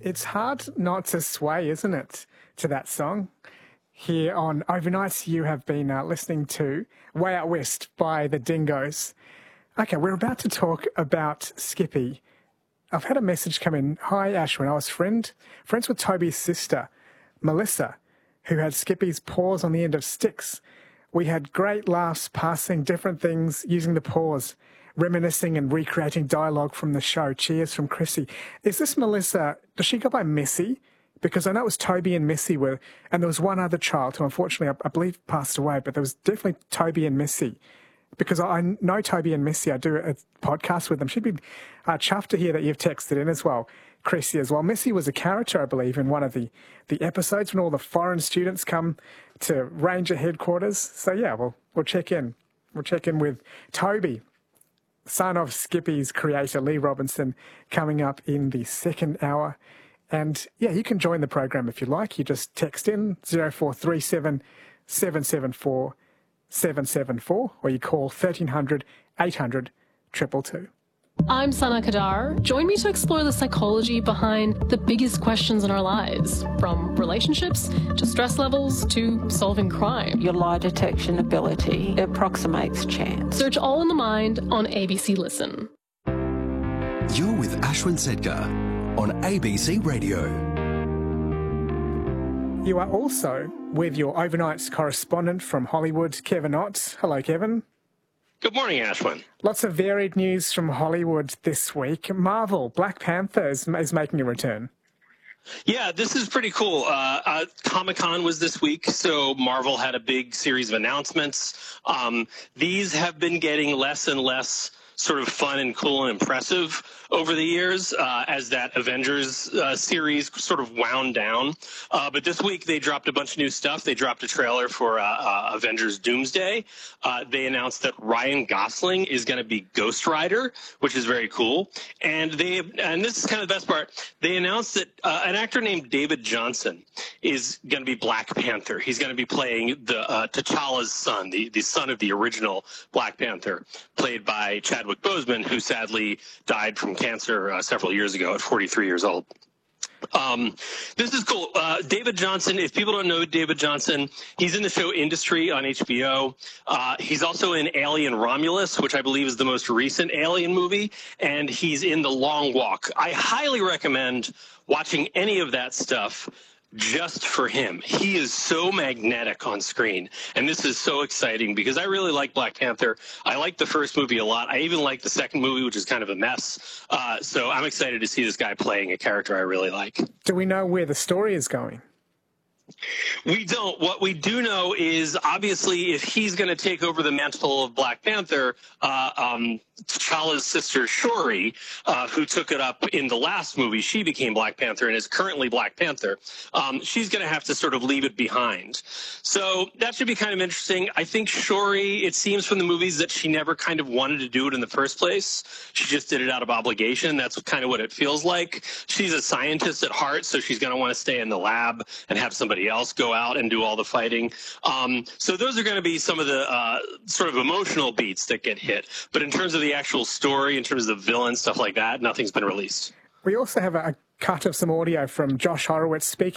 It's hard not to sway, isn't it, to that song? Here on Overnight, you have been listening to Way Out West by the Dingoes. Okay, we're about to talk about Skippy. I've had a message come in. Hi, Ashwin. I was friends with Toby's sister, Melissa, who had Skippy's paws on the end of sticks. We had great laughs passing different things using the paws, reminiscing and recreating dialogue from the show. Cheers from Chrissy. Is this Melissa? Does she go by Missy? Because I know it was Toby and Missy were, and there was one other child who unfortunately I believe passed away, but there was definitely Toby and Missy. Because I know Toby and Missy, I do a podcast with them. She'd be chuffed to hear that you've texted in as well, Chrissy as well. Missy was a character, I believe, in one of the episodes when all the foreign students come to Ranger headquarters. So yeah, we'll check in. We'll check in with Toby, son of Skippy's creator, Lee Robinson, coming up in the second hour. And yeah, you can join the program if you like. You just text in 0437 774 774, or you call 1300 800 222. I'm Sana Kadar. Join me to explore the psychology behind the biggest questions in our lives, from relationships to stress levels to solving crime. Your lie detection ability approximates chance. Search All in the Mind on ABC Listen. You're with Ashwin Sedgar on ABC Radio. You are also with your overnight correspondent from Hollywood, Kevin Ott. Hello, Kevin. Good morning, Ashwin. Lots of varied news from Hollywood this week. Marvel, Black Panther is making a return. Yeah, this is pretty cool. Comic-Con was this week, so Marvel had a big series of announcements. These have been getting less and less sort of fun and cool and impressive over the years as that Avengers series sort of wound down. But this week they dropped a bunch of new stuff. They dropped a trailer for Avengers Doomsday. They announced that Ryan Gosling is going to be Ghost Rider, which is very cool. And this is kind of the best part, they announced that an actor named David Johnson is going to be Black Panther. He's going to be playing the T'Challa's son, the son of the original Black Panther, played by Chadwick Boseman, who sadly died from cancer several years ago at 43 years old. This is cool. David Johnson, if people don't know David Johnson, he's in the show Industry on HBO. He's also in Alien Romulus, which I believe is the most recent Alien movie, and he's in The Long Walk. I highly recommend watching any of that stuff just for him. He is so magnetic on screen, and this is so exciting because I really like Black Panther. I like the first movie a lot. I even like the second movie, which is kind of a mess. So I'm excited to see this guy playing a character I really like. Do we know where the story is going? We don't. What we do know is, obviously, if he's going to take over the mantle of Black Panther, T'Challa's sister Shuri, who took it up in the last movie, she became Black Panther and is currently Black Panther. She's going to have to sort of leave it behind. So that should be kind of interesting. I think Shuri, it seems from the movies that she never kind of wanted to do it in the first place. She just did it out of obligation. That's kind of what it feels like. She's a scientist at heart, so she's going to want to stay in the lab and have somebody else go out and do all the fighting. So those are going to be some of the sort of emotional beats that get hit. But in terms of the actual story, in terms of the villain, stuff like that, nothing's been released. We also have a cut of some audio from Josh Horowitz speaking